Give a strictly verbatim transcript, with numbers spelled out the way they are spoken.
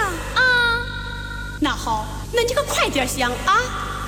啊。那好，那你可快点想啊。